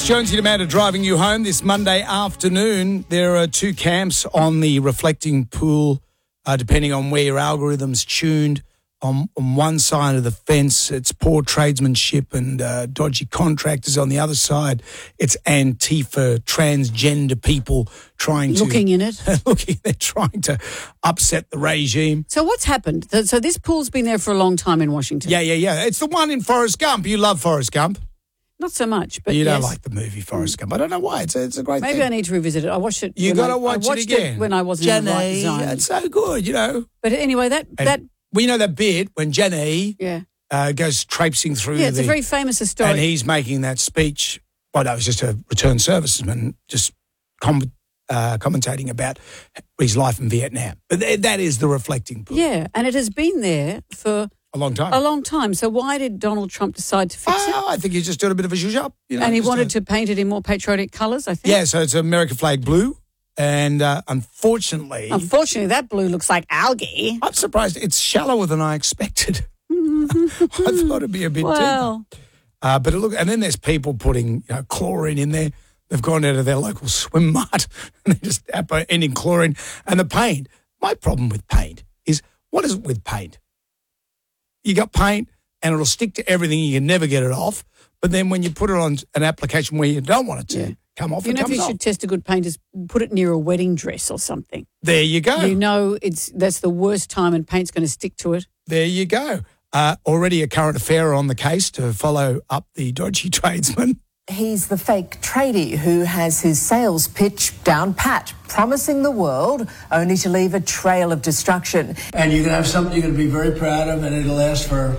Jonesy and Amanda driving you home this Monday afternoon. There are two camps on the reflecting pool, depending on where your algorithm's tuned. On one side of the fence, it's poor tradesmanship and dodgy contractors. On the other side, it's Antifa, transgender people trying to... Looking in it. They're trying to upset the regime. So what's happened? So this pool's been there for a long time in Washington. Yeah. It's the one in Forrest Gump. You love Forrest Gump. Not so much, but you don't yes. like the movie Forrest Gump. I don't know why. It's a great Maybe thing. I need to revisit it. I watched it. You got to watch it again. When I wasn't in the right zone. It's so good, you know. But anyway, that we know that bit when Jenny goes traipsing through. Yeah, it's a very famous story. And he's making that speech. Well, no, it was just a returned serviceman just commentating about his life in Vietnam. But that is the reflecting pool. Yeah, and it has been there for a long time. A long time. So why did Donald Trump decide to fix it? I think he's just doing a bit of a zhuzh up. You know, and he wanted to paint it in more patriotic colours, I think. Yeah, so it's American flag blue. And unfortunately... Unfortunately, that blue looks like algae. I'm surprised. It's shallower than I expected. I thought it'd be a bit deeper. But and then there's people putting chlorine in there. They've gone out of their local swim mart and they just ending chlorine. And the paint. My problem with paint is, what is it with paint? You got paint and it'll stick to everything. You can never get it off. But then when you put it on an application where you don't want it to come off, you know, if you should test a good paint is put it near a wedding dress or something. There you go. You know that's the worst time and paint's going to stick to it. There you go. Already a current affair on the case to follow up the dodgy tradesman. He's the fake tradie who has his sales pitch down pat, promising the world only to leave a trail of destruction. And you can have something you're going to be very proud of, and it'll last for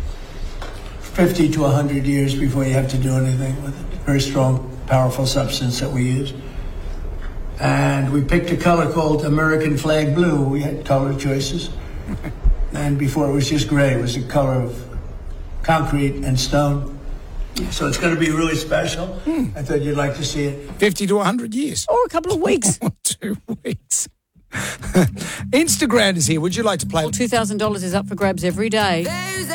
50 to 100 years before you have to do anything with it. Very strong, powerful substance that we use. And we picked a color called American flag blue. We had color choices. And before it was just gray, it was the color of concrete and stone. So it's going to be really special. I thought you'd like to see it. 50 to 100 years. Or a couple of weeks. 2 weeks. Instagram is here. Would you like to play? $2,000 is up for grabs every day.